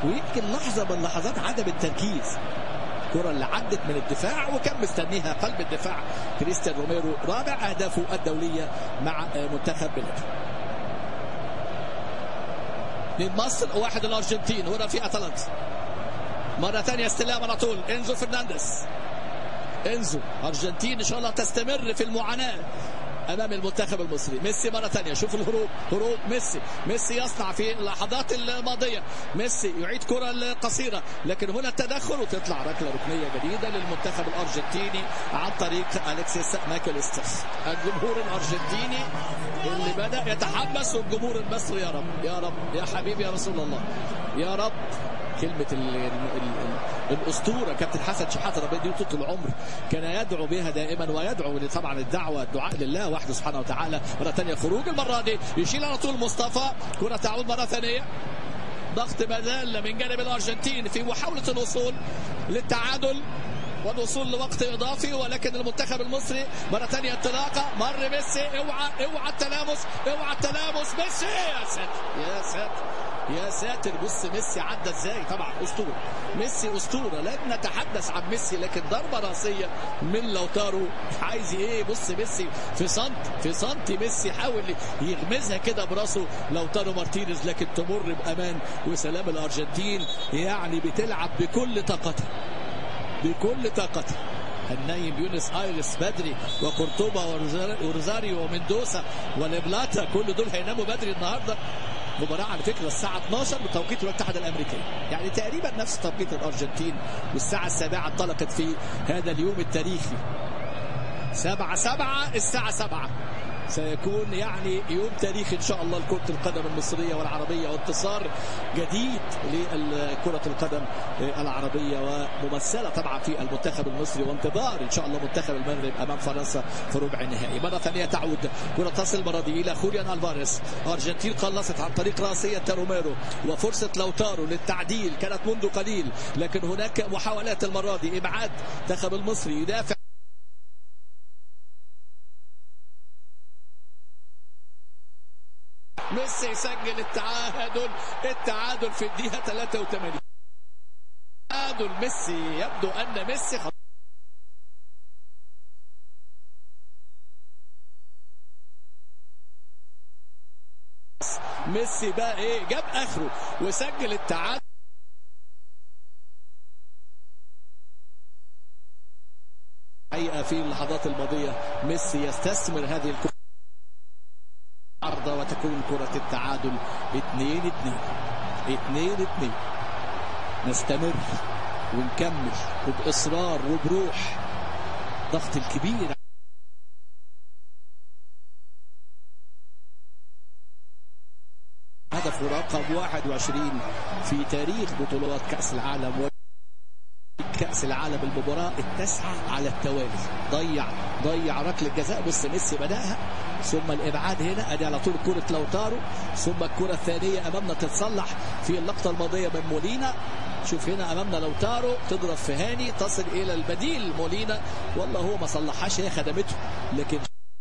ويمكن لحظة من لحظات عدم التركيز. الكرة اللي عدت من الدفاع وكان مستنيها قلب الدفاع كريستيان روميرو، رابع أهدافه الدولية مع منتخب بلاده. من مصر واحد الأرجنتين هنا في أتلانتا. مرة ثانية استلام على طول إنزو فرنانديز. إنزو أرجنتين إن شاء الله تستمر في المعاناة أمام المنتخب المصري. ميسي مرة ثانية، شوف هروب ميسي يصنع في اللحظات الماضية. ميسي يعيد كرة قصيرة لكن هنا التدخل وتطلع ركلة ركنية جديدة للمنتخب الأرجنتيني عن طريق أليكسيس ماكاليستر. الجمهور الأرجنتيني اللي بدأ يتحمس والجمهور المصري يا رب يا رب يا حبيبي يا رسول الله يا رب. كلمة الأسطورة كابتن حسن شحاتة ربنا يديله طول العمر كان يدعو بها دائما، ويدعو طبعا الدعاء لله وحده سبحانه وتعالى. مرة ثانية خروج، المرة دي يشيل على طول مصطفى، كرة تعود مرة ثانية. ضغط مازال من جانب الأرجنتين في محاولة الوصول للتعادل والوصول لوقت إضافي، ولكن المنتخب المصري مرة ثانية انطلاقة. مر ميسي، اوعى التلامس ميسي. يا ساتر بص ميسي عدى ازاي. طبعا اسطوره، ميسي اسطوره، لن نتحدث عن ميسي، لكن ضربه راسيه من لوتارو. عايز ايه؟ بص ميسي في سنتي ميسي حاول يغمزها كده براسه لوتارو مارتينيز، لكن تمر بامان. وسلام الارجنتين يعني بتلعب بكل طاقتها النايم يونس ايرس بدري وكورتوبا وروزاريو ومندوسا ولبلاتا، كل دول هيناموا بدري النهارده. مباراة على فكرة الساعة 12 بتوقيت المتحدة الأمريكية، يعني تقريبا نفس توقيت الأرجنتين، والساعة 7 انطلقت في هذا اليوم التاريخي. 7 الساعة 7 سيكون يعني يوم تاريخي إن شاء الله لكرة القدم المصرية والعربية، وانتصار جديد لكرة القدم العربية وممثلة طبعا في المنتخب المصري، وانتظار إن شاء الله منتخب المغرب أمام فرنسا في ربع النهائي. مرة ثانية تعود كرة تصل المرة دي إلى خوليان ألفاريز. أرجنتين خلصت عن طريق راسية روميرو، وفرصة لوتارو للتعديل كانت منذ قليل، لكن هناك محاولات المرة دي إبعاد المنتخب المصري يدافع. ميسي يسجل التعادل في الدقيقة 83. تعادل ميسي، يبدو أن ميسي بقى ايه جاب اخره وسجل التعادل. حقيقة في اللحظات الماضية ميسي يستثمر هذه الكرة عرضة وتكون كرة التعادل 2-2. نستمر ونكمل وبإصرار وبروح. ضغط الكبير هدف رقم 21 في تاريخ بطولات كأس العالم. كأس العالم المباراة التاسعة على التوالي. ضيع ركلة جزاء. بص ميسي بدأها، ثم الإبعاد هنا أدي على طول كرة لوتارو، ثم الكرة الثانية أمامنا تتصلح في اللقطة الماضية من مولينا. شوف هنا أمامنا لوتارو تضرب في هاني تصل إلى البديل مولينا، والله هو ما صلحهاش، هي خدمته. لكن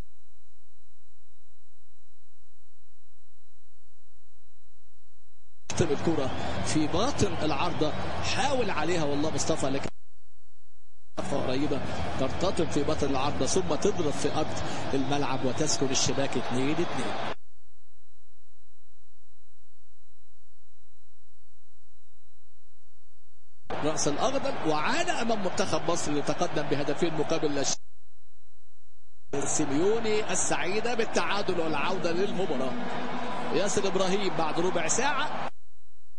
الكرة في باطن العارضة حاول عليها والله مصطفى، لكن قريبة ترتطم في باطن العارضة ثم تضرب في أرض الملعب وتسكن الشباك. 2-2. رأس الأخضر وعاد أمام منتخب مصر ليتقدم بهدفين مقابل لا شيء. سيميوني السعيدة بالتعادل والعودة للمباراة. ياسر إبراهيم بعد ربع ساعة